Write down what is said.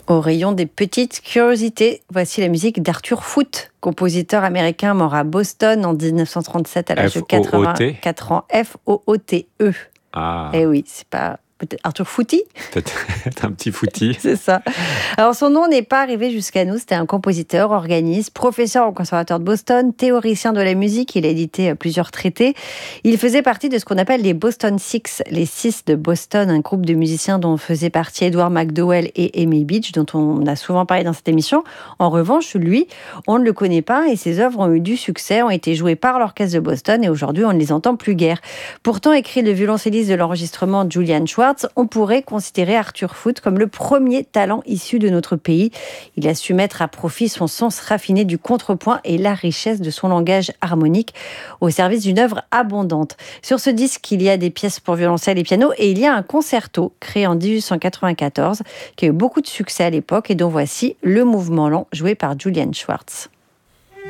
Au rayon des petites curiosités, voici la musique d'Arthur Foote, compositeur américain mort à Boston en 1937 à l'âge de 84 ans. F-O-O-T-E. Ah. Eh oui, c'est pas... Peut-être Arthur Footy. Peut-être un petit footy. C'est ça. Alors, son nom n'est pas arrivé jusqu'à nous. C'était un compositeur, organiste, professeur au Conservatoire de Boston, théoricien de la musique. Il a édité plusieurs traités. Il faisait partie de ce qu'on appelle les Boston Six, les Six de Boston, un groupe de musiciens dont faisaient partie Edward McDowell et Amy Beach, dont on a souvent parlé dans cette émission. En revanche, lui, on ne le connaît pas et ses œuvres ont eu du succès, ont été jouées par l'Orchestre de Boston et aujourd'hui, on ne les entend plus guère. Pourtant, écrit le violoncelliste de l'enregistrement Julian Schwartz, on pourrait considérer Arthur Foote comme le premier talent issu de notre pays. Il a su mettre à profit son sens raffiné du contrepoint et la richesse de son langage harmonique au service d'une œuvre abondante. Sur ce disque, il y a des pièces pour violoncelle et piano et il y a un concerto créé en 1894 qui a eu beaucoup de succès à l'époque et dont voici le mouvement lent joué par Julian Schwartz.